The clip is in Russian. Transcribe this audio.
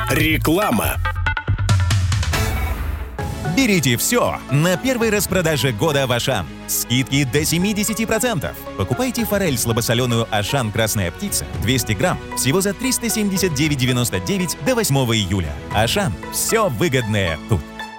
Реклама. Берите все на первой распродаже года в Ашан. Скидки до 70%. Покупайте форель слабосоленую Ашан «Красная птица» 200 грамм всего за 379,99 до 8 июля. Ашан. Все выгодное тут.